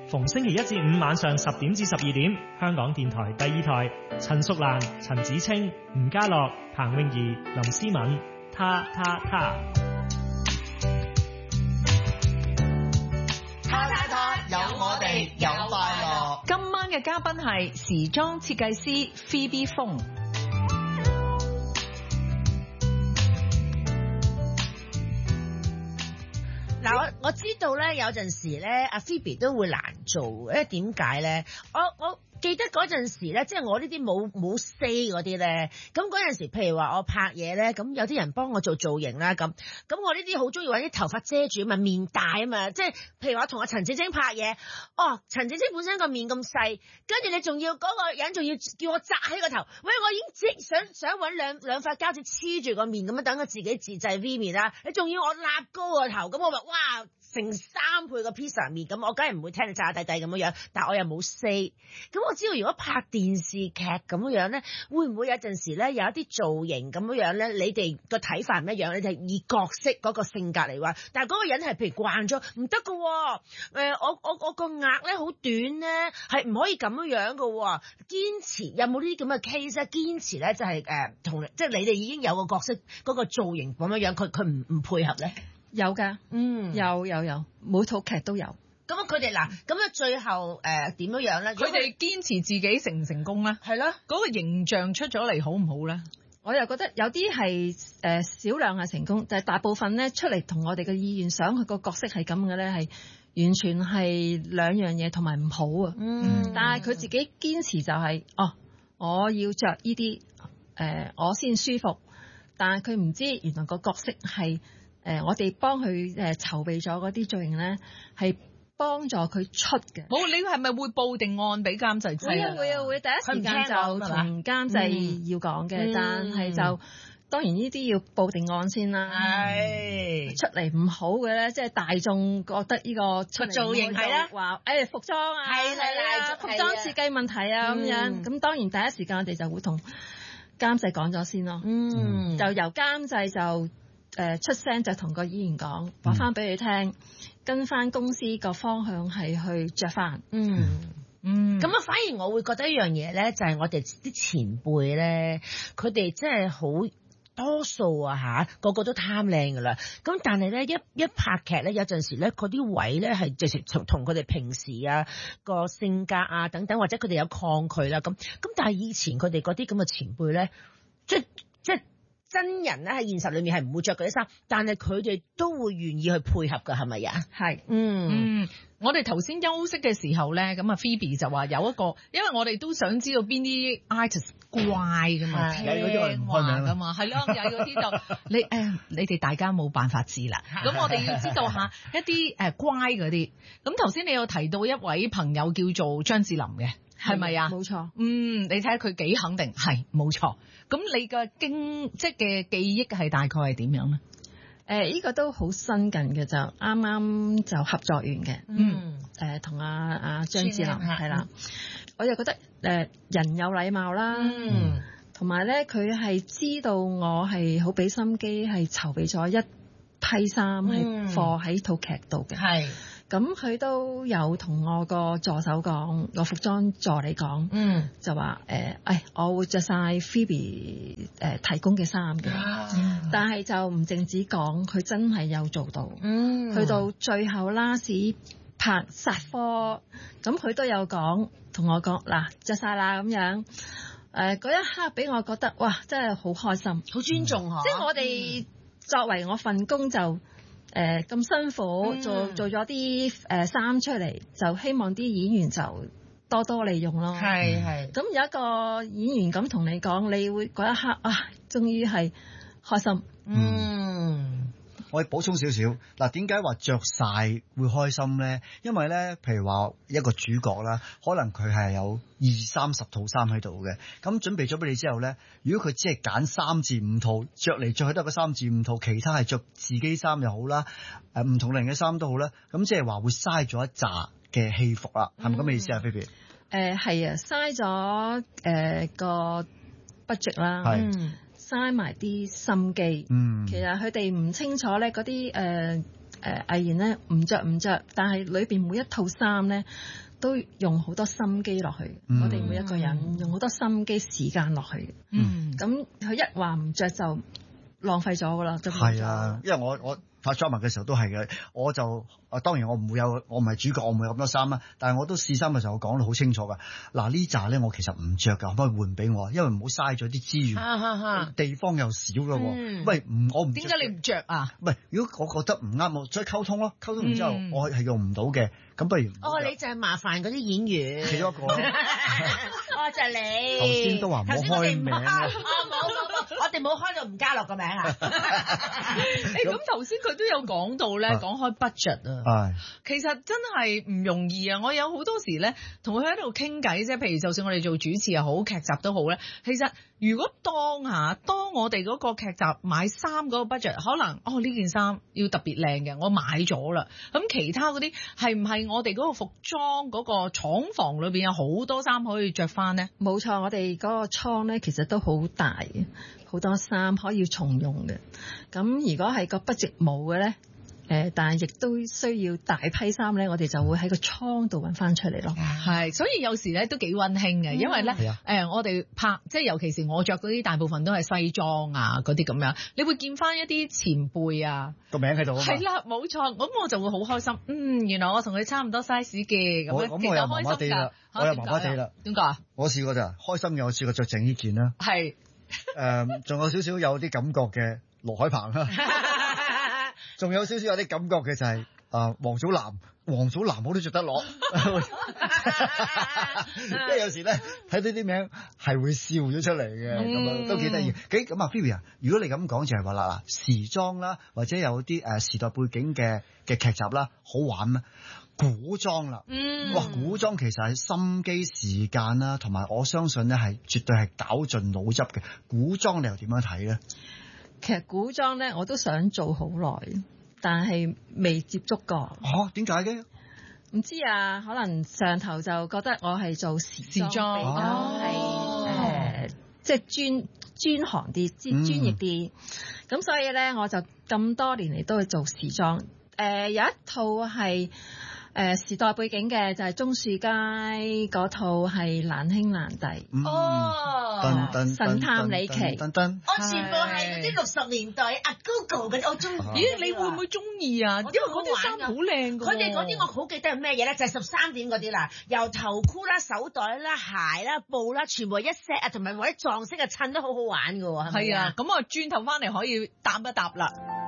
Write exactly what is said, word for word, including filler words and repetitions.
逢星期一至五晚上十點至十二點，香港電台第二台，陳淑蘭、陳子清、吳家樂、彭詠儀、林思敏，他他他。 他他他，有我哋有快樂。 今晚嘅嘉賓係時裝設計師 Phoebe Fong。 嗱，我我知道咧，有陣時咧，阿 Phoebe 都會難做，因為點解咧？我我記得嗰陣時咧，即係我呢啲冇冇 say 嗰啲咧，咁嗰陣時，譬如話我拍嘢咧，咁有啲人幫我做造型啦，咁咁我呢啲好中意揾啲頭髮遮住啊嘛，面大啊嘛，即係譬如話同阿陳子清拍嘢，哦，陳子清本身個面咁細，跟住你仲要嗰個人仲要叫我紮起個頭，喂，我已經即想想揾兩兩塊膠紙黐住個面咁樣，等佢自己自製 V 面啦，你仲要我立高個頭，咁我話哇成三倍個 pizza 面，咁我梗係唔會聽你炸弟弟咁樣樣，但係我又冇 say，咁我知道如果拍電視劇咁樣樣咧，會唔會有陣時咧有一啲造型咁樣樣咧？你哋個睇法唔一樣，你哋以角色嗰個性格嚟話，但係嗰個人係譬如慣咗唔得噶，誒、呃、我我我個額咧好短咧，係唔可以咁樣樣噶，堅持有冇呢啲咁嘅 case 咧？堅持咧就係誒同即係你哋已經有個角色嗰、嗰個造型咁樣樣，佢佢唔唔配合咧？ 有噶，嗯，有有有，每套劇都有。 咁啊，佢哋嗱，咁啊，最後誒點樣樣咧？ 佢哋堅持自己成唔成功咧？ 係咯， 嗰個形象出咗嚟好唔好咧？ 我又覺得有啲係誒少量係成功，但係大部分咧出嚟同我哋嘅意願想佢個角色係咁嘅咧，係完全係兩樣嘢，同埋唔好啊。嗯，但係佢自己堅持就係、是、哦，我要着呢啲誒，我先舒服。但係佢唔知原來個角色係。誒、呃，我哋幫佢誒籌備咗嗰啲造型咧，係幫助佢出嘅。 冇，你係咪會報定案俾監製知？ 會啊會啊會，第一時間就同監製要講嘅、嗯，但係就當然呢啲要報定案先啦。係、嗯、出嚟唔好嘅咧，即、就、係、是、大眾覺得呢個出造型係啦，話誒、哎、服裝啊，係啦，服裝設計問題啊咁樣。咁、嗯、當然第一時間我哋就會同監製講咗先咯。嗯，就由監製就。誒、呃、出聲就同個演員講，話翻俾佢聽，跟翻公司個方向係去着翻。嗯嗯， 咁啊，反而我會覺得一樣嘢咧，就係、是、我哋啲前輩咧，佢哋真係好多數啊嚇，個個都貪靚噶啦。咁但係咧一一拍劇咧，有陣時咧嗰啲位咧係直情同同佢哋平時啊個性格啊等等，或者佢哋有抗拒啦咁。咁但係以前佢哋嗰啲咁嘅前輩咧，即即。真人咧喺現實裏面係唔會着嗰啲衫，但係佢哋都會願意去配合㗎，係咪呀？ 係，嗯嗯，我哋頭先休息嘅時候咧，咁啊 Phoebe 就話有一個，因為我哋都想知道邊啲 artist 怪㗎嘛，聽話㗎嘛，係咯，有嗰啲就你誒、呃，你哋大家冇辦法知啦。咁我哋要知道下一啲誒、呃、乖嗰啲。咁頭先你有提到一位朋友叫做張智霖嘅。係咪啊？冇錯。嗯，你睇下佢幾肯定，係冇錯。咁你嘅經即係嘅記憶係大概係點樣咧？誒、 呃，呢、這個都好新近嘅，就啱啱就合作完嘅。嗯。誒、呃，同阿阿張智霖係啦，我就覺得誒、呃、人有禮貌啦。嗯。同埋咧，佢係知道我係好俾心機，係籌備咗一批衫係放喺套劇度嘅。係。咁佢都有同我個助手講，個服裝助理講，嗯，就話誒，誒、呃，我會着晒 Phoebe 誒提供嘅衫嘅，但係就唔淨止講，佢真係有做到，嗯，去到最後 last 拍殺科，咁佢都有講，同我講嗱，着晒啦咁樣，誒、呃，嗰一刻俾我覺得，哇，真係好開心，好尊重嗬，即係我哋作為我份工就。誒、呃、咁辛苦、嗯、做做咗啲誒衫出嚟，就希望啲演員就多多利用咯。係係。咁有一個演員咁同你講，你會嗰一刻啊，終於係開心。 嗯，我補充少少嗱，點解話着晒會開心咧？因為咧，譬如話一個主角啦，可能佢係有二三十套衫喺度嘅，咁準備咗俾你之後咧，如果佢只係揀三至五套，着嚟着去都係嗰三至五套，其他係着自己衫又好啦，誒唔同類型嘅衫都好啦，咁即係話會嘥咗一紮嘅戲服啦，係咪咁嘅意思啊？菲菲？ 誒係啊，嘥咗誒個 budget 啦，嗯，嘥埋啲心機，嗯，其實佢哋唔清楚咧嗰啲誒誒毅然咧唔着唔着，但係裏邊每一套衫咧都用好多心機落去。 嗯、 我哋每一個人用好多心機時間落去。嗯，咁佢一話唔着就浪費咗㗎啦，就係啊，因為我我拍 drama 嘅時候都係嘅，我就啊當然我唔會有，我唔係主角，我唔會有咁多衫啊，但係我都試衫嘅時候我講得好清楚㗎。嗱呢紮咧我其實唔着㗎，可唔可以換俾我？因為唔好嘥咗啲資源，啊啊啊、地方又少咯。嗯、喂，唔我唔點解你唔着啊？ 喂，如果我覺得唔啱我，再溝通咯，溝通完之後、嗯、我係用唔到嘅，咁不如哦，你就係麻煩嗰啲演員其中一個， 哦就係你。 頭先都話唔好開名啊！ 冇冇冇，我哋冇開到吳家樂個名啊！ 誒咁頭先佢都有講到咧，講開 budget 啊，其實真係唔容易啊！我有好多時咧同佢喺度傾偈啫，譬如就算我哋做主持又好，劇集都好咧，其實如果當下當我哋嗰個劇集買衫嗰個 budget，可能哦呢件衫要特別靚嘅，我買咗啦。咁其他嗰啲係唔係我哋嗰個服裝嗰個廠房裏邊有好多衫可以着翻呢？ 冇錯，我哋嗰個倉咧其實都好大嘅，好多衫可以重用嘅。咁如果係個 budget 冇嘅咧？誒，但係亦都需要大批衫咧，我哋就會喺個倉度揾翻出嚟咯。 係，所以有時咧都幾溫馨嘅，因為咧誒、嗯呃，我哋拍即係尤其是我着嗰啲大部分都係西裝啊嗰啲咁樣，你會見翻一啲前輩啊個名喺度啊嘛。 係啦，冇錯，咁我就會好開心。嗯，原來我同佢差唔多 size 嘅，咁樣其實開心㗎。 我又麻麻地啦。 點解啊？ 我試過咋，開心嘅我試過着整呢件啦。 係誒，仲有少少有啲感覺嘅羅海鵬啦。仲有少少有啲感覺嘅就係啊黃祖藍，黃祖藍我都着得落，因為有時咧睇到啲名係會笑咗出嚟嘅，咁啊都幾得意。咁咁啊 Phoebe 啊，如果你咁講就係話啦，時裝啦或者有啲誒時代背景嘅嘅劇集啦，好玩咩？古裝啦，嗯、哇！古裝其實係心機時間啦，同埋我相信咧係絕對係絞盡腦汁嘅。古裝你又點樣睇咧？ 其實古裝咧，我都想做好耐，但係未接觸過。 嚇？點解嘅？ 唔知啊，可能上頭就覺得我係做時裝比較係誒，即係專專行啲、專專業啲。咁、嗯、所以咧，我就咁多年嚟都係做時裝。誒、呃、有一套係。誒、呃、時代背景嘅就係鍾樹佳嗰套係難兄難弟、 嗯、 哦， 神探李奇， 我全部係嗰啲六十年代阿 Google 嗰啲，我中意。 咦，你會唔會中意啊？因為嗰啲衫好靚㗎。 佢哋嗰啲我好記得係咩嘢咧？就係十三點嗰啲啦，由頭箍啦、手袋啦、鞋啦、布啦，全部一 set 啊，同埋或者撞色嘅襯都好好玩㗎喎，係咪啊？ 係啊，咁我轉頭翻嚟可以搭一搭啦。